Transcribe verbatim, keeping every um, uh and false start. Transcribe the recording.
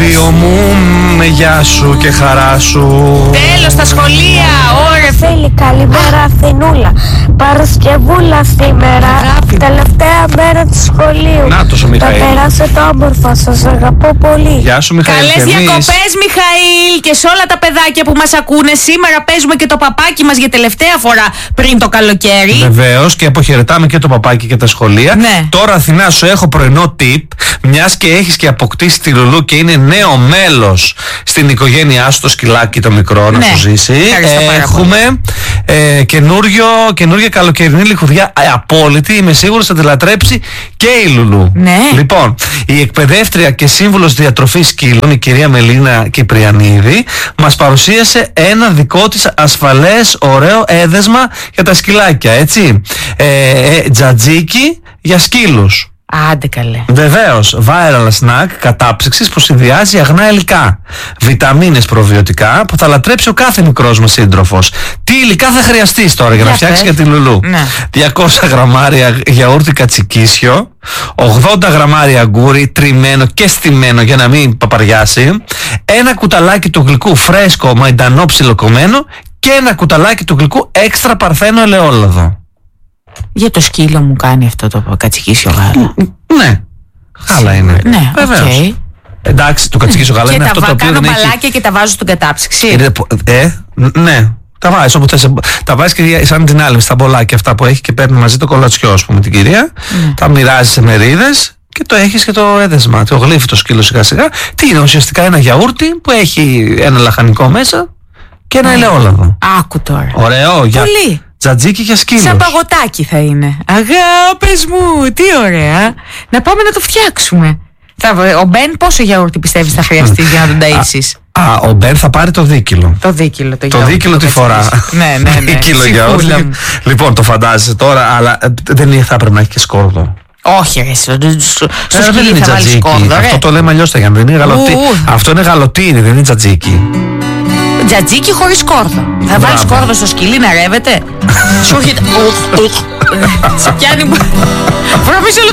σχολείο μου, γεια σου και χαρά σου. Τέλος τα σχολεία. Ωραία φίλοι, καλημέρα Αθηνούλα. Παρασκευούλα σήμερα, τελευταία μέρα του σχολείου. Νάτος ο Μιχαήλ. Θα περάσετε όμορφα, σας αγαπώ πολύ. Γεια σου Μιχαήλ. Καλές διακοπές Μιχαήλ. Και σε όλα τα παιδάκια που μας ακούνε. Σήμερα παίζουμε και το παπάκι μας για τελευταία φορά πριν το καλοκαίρι. Βεβαίως, και αποχαιρετάμε και το παπάκι και τα σχολεία. Ναι. Τώρα Αθηνά σου έχω πρωινό tip. Μιας και έχεις και αποκτήσει τη Λουλού και είναι νέο μέλος στην οικογένειά σου, το σκυλάκι το μικρό, ναι. να σου ζήσει. Έχουμε ε, καινούριο, καινούργια καλοκαιρινή λιχουδιά ε, απόλυτη. Είμαι σίγουρος θα τη λατρέψει και η Λουλού. Ναι. Λοιπόν, η εκπαιδεύτρια και σύμβουλος διατροφής σκύλων, η κυρία Μελίνα Κυπριανίδη, μας παρουσίασε ένα δικό της ασφαλές, ωραίο έδεσμα για τα σκυλάκια, έτσι. Ε, ε, τζατζίκι για σκύλους. Άντε καλέ. Βεβαίως, viral snack κατάψυξης που συνδυάζει αγνά υλικά, βιταμίνες, προβιωτικά που θα λατρέψει ο κάθε μικρός μας σύντροφος. Τι υλικά θα χρειαστείς τώρα για, για να φτιάξεις για τη Λουλού? Ναι. διακόσια γραμμάρια γιαούρτι κατσικίσιο, ογδόντα γραμμάρια αγκούρι τριμμένο και στημένο για να μην παπαριάσει, ένα κουταλάκι του γλυκού φρέσκο μαϊντανό ψιλοκομμένο και ένα κουταλάκι του γλυκού έξτρα παρθένο ελαιόλαδο. Για το σκύλο μου κάνει αυτό το κατσικίσιο γάλα. Ναι, γάλα είναι. Ναι, βεβαίως. Okay. Εντάξει, το κατσικίσιο γάλα και είναι τα αυτό βα... το οποίο κάνω δεν μπαλάκια έχει... και τα βάζω στην κατάψυξη. Είναι... Ε, ναι. Τα βάζεις όπου θες. Τα βάζεις και σαν την άλλη, στα μπολάκια αυτά που έχει και παίρνει μαζί το κολατσιό, ας πούμε, την κυρία. Mm. Τα μοιράζει σε μερίδες και το έχεις και το έδεσμα. Το γλύφει το σκύλο σιγά σιγά. Τι είναι ουσιαστικά? Ένα γιαούρτι που έχει ένα λαχανικό μέσα και ένα mm. ελαιόλαδο. Άκου τώρα. Ωραίο. Για... Πολύ. Τζατζίκι για σκύλους. Σαν παγωτάκι θα είναι. Αγάπες μου, τι ωραία. Να πάμε να το φτιάξουμε. Θα, ο Μπεν πόσο γιαούρτι πιστεύεις θα χρειαστείς για να τον ταΐσεις? Α, ο Μπεν θα πάρει το δίκυλο. Το δίκυλο, το, το δίκυλο τη φορά. Ναι, ναι, ναι. Δίκυλο γιαούρτι. Λοιπόν, το φαντάζεσαι τώρα, αλλά δεν θα πρέπει να έχει και σκόρδο. Όχι ρε, στο, στο, στο σκυλί θα βάλεις σκόρδο. Αυτό το λέμε αλλιώς, δεν είναι γαλωτή. Αυτό είναι γαλωτίνη, δεν είναι τζατζίκι. Τζατζίκι χωρίς σκόρδο. Θα βάλεις σκόρδο στο σκυλί να ρεύεται? Σου έρχεται. Σε πιάνει. Βρωμείς όλο